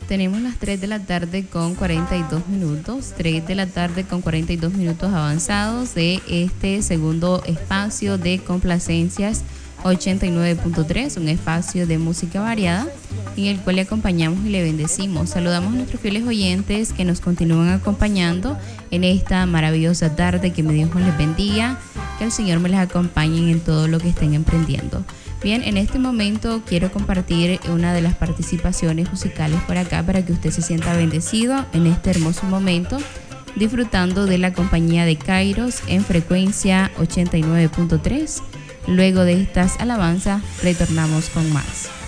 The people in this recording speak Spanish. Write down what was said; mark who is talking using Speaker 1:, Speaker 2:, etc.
Speaker 1: Tenemos las 3 de la tarde con 42 minutos, 3 de la tarde con 42 minutos avanzados de este segundo espacio de complacencias 89.3, un espacio de música variada en el cual le acompañamos y le bendecimos. Saludamos a nuestros fieles oyentes que nos continúan acompañando en esta maravillosa tarde. Que mi Dios les bendiga, que el Señor me les acompañe en todo lo que estén emprendiendo. Bien, en este momento quiero compartir una de las participaciones musicales por acá para que usted se sienta bendecido en este hermoso momento, disfrutando de la compañía de Kairos en frecuencia 89.3. Luego de estas alabanzas, retornamos con más.